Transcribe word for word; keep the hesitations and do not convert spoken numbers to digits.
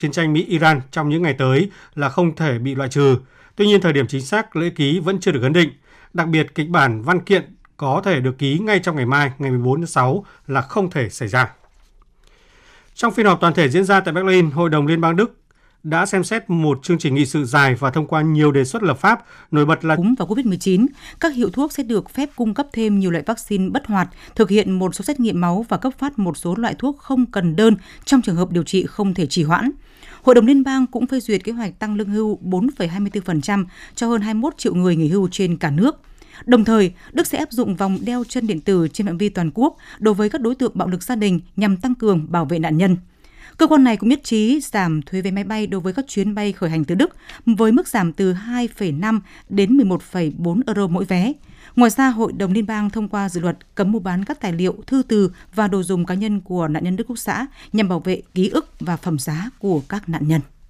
chiến tranh Mỹ-Iran trong những ngày tới là không thể bị loại trừ. Tuy nhiên, thời điểm chính xác lễ ký vẫn chưa được ấn định. Đặc biệt, kịch bản văn kiện có thể được ký ngay trong ngày mai, ngày mười bốn tháng sáu là không thể xảy ra. Trong phiên họp toàn thể diễn ra tại Berlin, Hội đồng Liên bang Đức đã xem xét một chương trình nghị sự dài và thông qua nhiều đề xuất lập pháp, nổi bật là cúm và covid mười chín. Các hiệu thuốc sẽ được phép cung cấp thêm nhiều loại vaccine bất hoạt, thực hiện một số xét nghiệm máu và cấp phát một số loại thuốc không cần đơn trong trường hợp điều trị không thể trì hoãn. Hội đồng Liên bang cũng phê duyệt kế hoạch tăng lương hưu bốn phẩy hai mươi tư phần trăm cho hơn hai mươi mốt triệu người nghỉ hưu trên cả nước. Đồng thời, Đức sẽ áp dụng vòng đeo chân điện tử trên phạm vi toàn quốc đối với các đối tượng bạo lực gia đình nhằm tăng cường bảo vệ nạn nhân. Cơ quan này cũng nhất trí giảm thuế vé máy bay đối với các chuyến bay khởi hành từ Đức với mức giảm từ hai phẩy năm đến mười một phẩy bốn euro mỗi vé. Ngoài ra, Hội đồng Liên bang thông qua dự luật cấm mua bán các tài liệu, thư từ và đồ dùng cá nhân của nạn nhân Đức Quốc xã nhằm bảo vệ ký ức và phẩm giá của các nạn nhân.